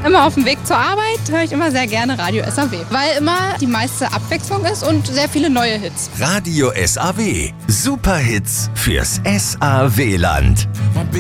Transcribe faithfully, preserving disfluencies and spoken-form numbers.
Immer auf dem Weg zur Arbeit höre ich immer sehr gerne Radio S A W, weil immer die meiste Abwechslung ist und sehr viele neue Hits. Radio S A W. Superhits fürs S A W-Land.